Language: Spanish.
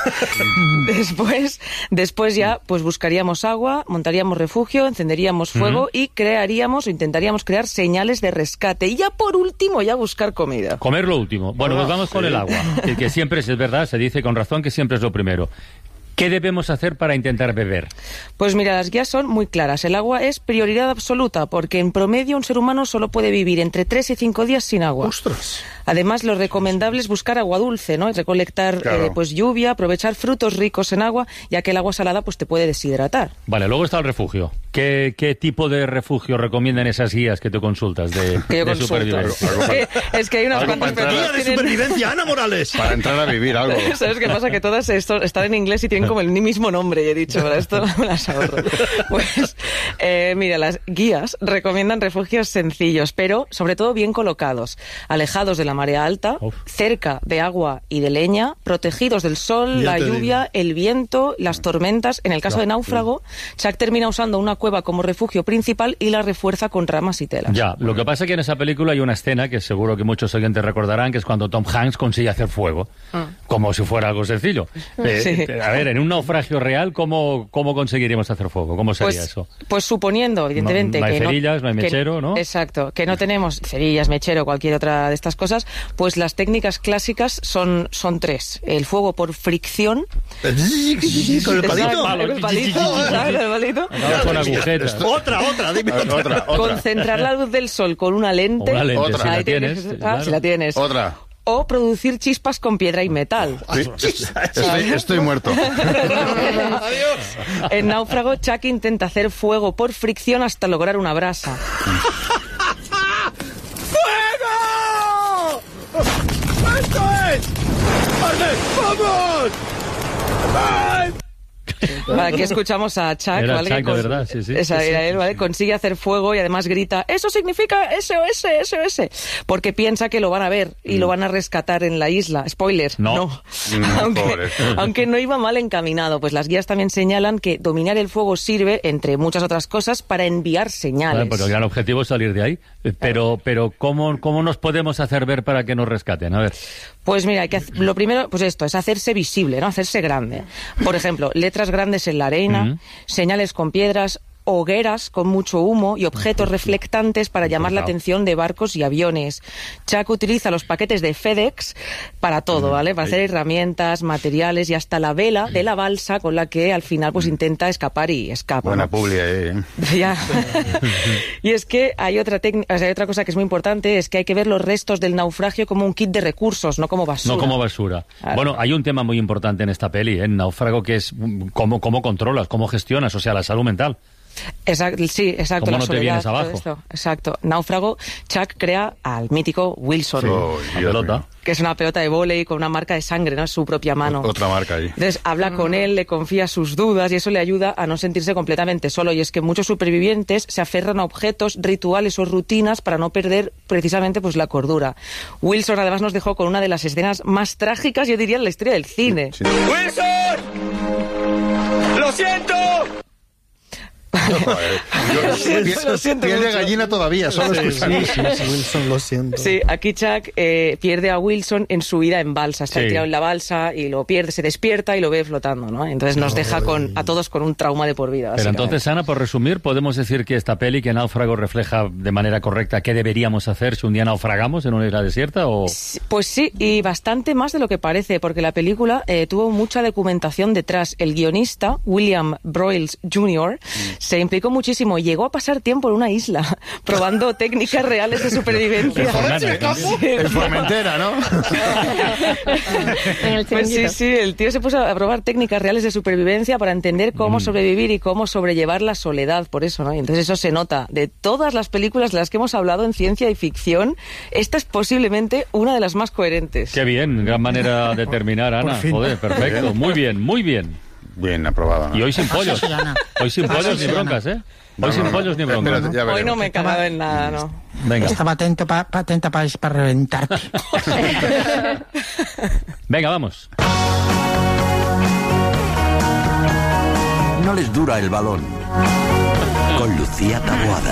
Después ya pues buscaríamos agua, montaríamos refugio, encenderíamos fuego y crearíamos o intentaríamos crear señales de rescate. Y ya por último, ya buscar comida. Comer lo último. Bueno, pues vamos con el agua, que siempre es verdad, se dice con razón que siempre es lo primero. ¿Qué debemos hacer para intentar beber? Pues mira, las guías son muy claras. El agua es prioridad absoluta, porque en promedio un ser humano solo puede vivir entre 3 y 5 días sin agua. ¡Ostras! Además, lo recomendable es buscar agua dulce, ¿no? Es recolectar pues lluvia, aprovechar frutos ricos en agua, ya que el agua salada pues te puede deshidratar. Vale, luego está el refugio. ¿Qué tipo de refugio recomiendan esas guías que tú consultas de supervivencia? Es que hay unas cuantas ¡Guía de supervivencia, Ana Morales! Para entrar a vivir algo. ¿Sabes qué pasa? Que todas esto están en inglés y tienen como el mismo nombre, y he dicho, para esto me las ahorro. Pues, mira, las guías recomiendan refugios sencillos, pero sobre todo bien colocados, alejados de la marea alta, cerca de agua y de leña, protegidos del sol, la lluvia, el viento, las tormentas. En el caso de Náufrago, Chuck termina usando una cueva como refugio principal y la refuerza con ramas y telas. Ya, lo que pasa es que en esa película hay una escena que seguro que muchos oyentes recordarán, que es cuando Tom Hanks consigue hacer fuego, como si fuera algo sencillo. A ver, en un naufragio real, ¿cómo conseguiríamos hacer fuego? ¿Cómo sería eso? Pues suponiendo, evidentemente, no hay que cerillas, no hay mechero, ¿no? Exacto, que no tenemos cerillas, mechero, cualquier otra de estas cosas, pues las técnicas clásicas son 3. El fuego por fricción. ¿Con el palito? Con el palito, ¿sabes? El palito. Con agujetas. Otra, dime otra. Concentrar la luz del sol con una lente. Otra. Si la tienes. Si la tienes. Otra. O producir chispas con piedra y metal. Sí, estoy muerto. Adiós. En Náufrago, Chuck intenta hacer fuego por fricción hasta lograr una brasa. ¡Fuego! ¡Esto es! ¡Vamos! Aquí escuchamos a Chuck, Era ¿vale? Chuck, de verdad, sí. Era él, ¿vale? Consigue hacer fuego y además grita, eso significa SOS, SOS, porque piensa que lo van a ver y lo van a rescatar en la isla. Spoiler, no. Aunque no iba mal encaminado, pues las guías también señalan que dominar el fuego sirve, entre muchas otras cosas, para enviar señales. Claro, porque el gran objetivo es salir de ahí. Pero ¿cómo nos podemos hacer ver para que nos rescaten? A ver. Pues mira, lo primero, pues esto, es hacerse visible, ¿no? Hacerse grande. Por ejemplo, letras grandes en la arena, señales con piedras, hogueras con mucho humo y objetos reflectantes para llamar la atención de barcos y aviones. Chuck utiliza los paquetes de FedEx para todo, ¿vale? Para hacer herramientas, materiales y hasta la vela de la balsa con la que al final pues intenta escapar y escapa. Buena ¿no? publi ahí, Ya. Y es que hay otra cosa que es muy importante, es que hay que ver los restos del naufragio como un kit de recursos, no como basura. No como basura. Claro. Bueno, hay un tema muy importante en esta peli, en Náufrago, que es cómo controlas, cómo gestionas, o sea, la salud mental. Exacto. ¿Cómo la no te vienes soledad, abajo? todo esto. Exacto. Náufrago, Chuck crea al mítico Wilson, La pelota. que es una pelota de vóley con una marca de sangre, ¿no? Es su propia mano. Otra marca ahí. Entonces habla con él, le confía sus dudas y eso le ayuda a no sentirse completamente solo. Y es que muchos supervivientes se aferran a objetos, rituales o rutinas para no perder precisamente pues la cordura. Wilson además nos dejó con una de las escenas más trágicas, yo diría, en la historia del cine. Sí. ¡Wilson! ¡Lo siento! Lo siento Piel de mucho. gallina todavía, solo escuchar. Wilson, lo siento. Sí, aquí Chuck pierde a Wilson en su vida en balsa. Está tirado en la balsa y lo pierde, se despierta y lo ve flotando, ¿no? Entonces nos deja a todos con un trauma de por vida. Pero básicamente. entonces, Ana, por resumir, podemos decir que esta peli, que Náufrago, refleja de manera correcta qué deberíamos hacer si un día naufragamos en una isla desierta, o... Pues sí, y bastante más de lo que parece, porque la película tuvo mucha documentación detrás. El guionista, William Broyles Jr., se implicó muchísimo. Llegó a pasar tiempo en una isla, probando técnicas reales de supervivencia. En Formentera, ¿no? Pues sí, el tío se puso a probar técnicas reales de supervivencia para entender cómo sobrevivir y cómo sobrellevar la soledad, por eso, ¿no? Y entonces eso se nota. De todas las películas de las que hemos hablado en ciencia y ficción, esta es posiblemente una de las más coherentes. Qué bien, gran manera de terminar, Ana. Joder, perfecto. Muy bien, muy bien. Bien aprobado, ¿no? Y hoy sin pollos. Hoy sin pollos ni broncas, ¿eh? Hoy sin pollos ni broncas. Espérate, ya Hoy veremos. no me he cagado en nada, ¿no? Venga. Estaba atenta para reventarte. Venga, vamos. No les dura el balón. Con Lucía Taboada.